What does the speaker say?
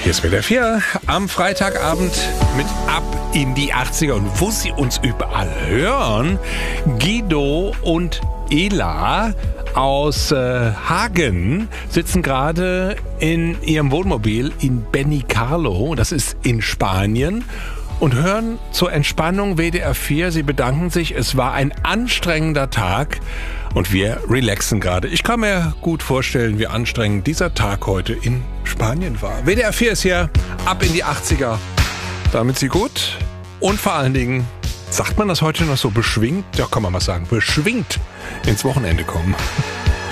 Hier ist WDR 4 am Freitagabend mit Ab in die 80er. Und wo Sie uns überall hören, Guido und Ela aus Hagen sitzen gerade in ihrem Wohnmobil in Benicarlo, das ist in Spanien, und hören zur Entspannung WDR 4. Sie bedanken sich, es war ein anstrengender Tag und wir relaxen gerade. Ich kann mir gut vorstellen, wie anstrengend dieser Tag heute in Spanien war. WDR 4 ist hier ab in die 80er. Damit Sie gut und vor allen Dingen, sagt man das heute noch so, beschwingt, ja kann man mal sagen, beschwingt ins Wochenende kommen.